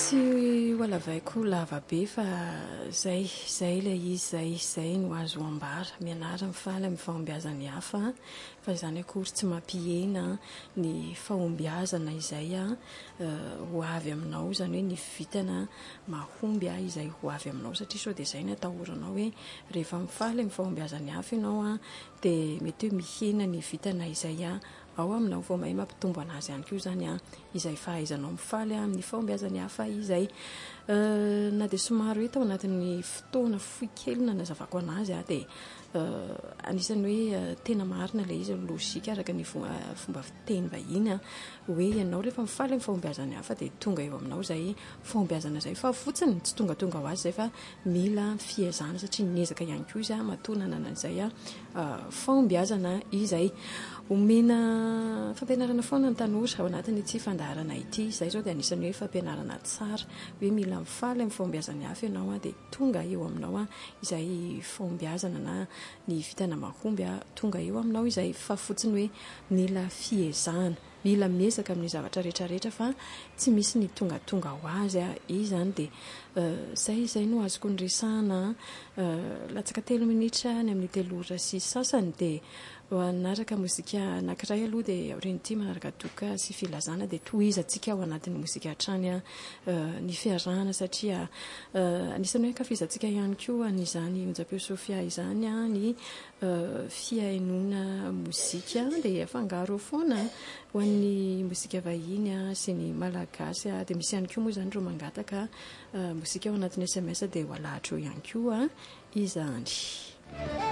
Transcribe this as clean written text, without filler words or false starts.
tsy hoalavaiko lavabe fa zay le izy zay no azo ambara mianara mifaly amin'ny fahombiazany hafa fa izany akory tsy mampihena ny fahombiazana izay ho avy aminao, zany hoe ny vitana mahomby izay ho avy aminao, satria sao dia izay ny atahoranao hoe rehefa mifaly amin'ny fahombiazany hafa ianao dia mety hoe mihena ny vitana izay ao aminao, vao mahay mampitombo anazy ihany koa zany izay fahaizanao mifaly amin'ny fahombiazany hafa izay. Na dia somary hoe tao anatin'ny fotoana fohy kely nazavako anazy dia anisany hoe tena marina ilay izy lôjika araka ny fomba fiteny vahiny hoe ianao rehefa mifaly amin'ny fahombiazany hafa dia tonga eo aminao izay fahombiazana izay, fa fotsiny tsy tonga ho azy izay fa mila fiezana, satria niezaka ihany koa izy mahatonana an'izay fahombiazana izay. Omena fampianarana foana ny tanora ao anatin'ity fandaharana ity, izay zao dia anisany hoe fampianarana tsara hoe mila mifaly amin'ny fahombiazany hafa ianao dia tonga eo aminao izay fahombiazana na ny vitana mahomby tonga eo aminao izay, fa fotsiny hoe mila fiezana, mila miezaka amin'ny zavatra rehetrarehetra fa tsy misy ny tonga ho azy izany. Dia izay no azoko ny resahana latsaka 3 minitra ny amin'ny 3 ora sy sasany dia manaraka mozika anankiray aloha dia aorian'ity manaraka doka sy filazana dia tohizantsika ao anatin'ny mozika hatrany ny fiarahana, satria anisany hoe ankafizantsika ihany koa n'izany Onjapeo Sofia izany ny fihainoana mozika dia afangaro foana ho an'ny mozika vahiny sy ny malagasy dia misy ihany koa moa izany ireo mangataka mozika ao anatin'ny SMS dia ho alahatra eo ihany koa izany.